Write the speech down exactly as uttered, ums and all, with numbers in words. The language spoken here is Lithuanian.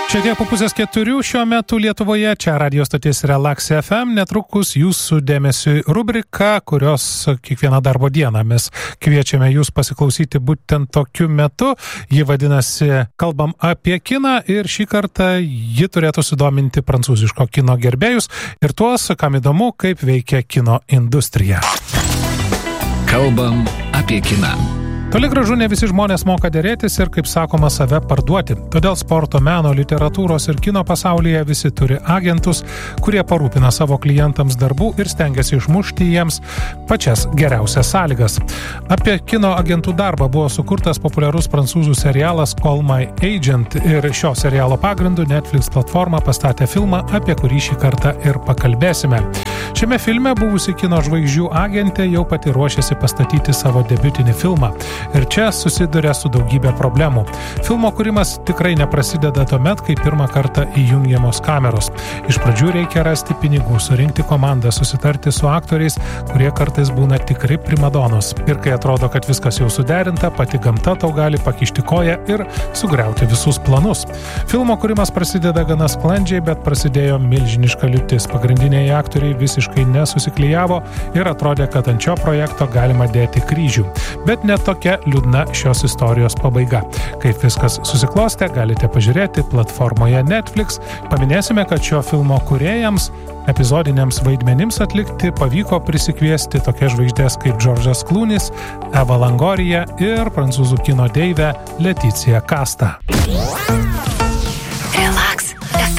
Šiek tiek po pusės keturių šiuo metu Lietuvoje, čia radio stotis Relax F M, netrukus jūsų dėmesiui rubrika, kurios kiekvieną darbo dieną mes kviečiame jūs pasiklausyti būtent tokiu metu. Ji vadinasi Kalbam apie kiną ir šį kartą ji turėtų sudominti prancūziško kino gerbėjus ir tuos, kam įdomu, kaip veikia kino industrija. Kalbam apie kiną. Toli gražu ne visi žmonės moka dėrėtis ir, kaip sakoma, save parduoti. Todėl sporto, meno, literatūros ir kino pasaulyje visi turi agentus, kurie parūpina savo klientams darbų ir stengiasi išmušti jiems pačias geriausias sąlygas. Apie kino agentų darbą buvo sukurtas populiarus prancūzų serialas Call My Agent ir šio serialo pagrindu Netflix platforma pastatė filmą, apie kurį šį kartą ir pakalbėsime. Šiame filme buvusi kino žvaigždžių agentė jau pati ruošiasi pastatyti savo debiutinį filmą. Ir čia susiduria su daugybė problemų. Filmo kūrimas tikrai neprasideda tuomet, kai pirmą kartą įjungiamos kameros. Iš pradžių reikia rasti pinigų, surinkti komandą, susitarti su aktoriais, kurie kartais būna tikri primadonos. Ir kai atrodo, kad viskas jau suderinta, pati gamta tau gali pakišti koją ir sugriauti visus planus. Filmo kūrimas prasideda gana sklandžiai, bet prasidėjo milžiniška liūtis. Pagrindiniai aktoriai visiškai nesusiklijavo ir atrodė, kad ant šio projekto galima dėti kryžių. Bet ne tokia liūdna šios istorijos pabaiga. Kaip viskas susiklostė, galite pažiūrėti platformoje Netflix. Paminėsime, kad šio filmo kūrėjams epizodiniams vaidmenims atlikti pavyko prisikviesti tokias žvaigždės kaip George'as Clooney's, Eva Longoria ir prancūzų kino deivė Leticia Casta.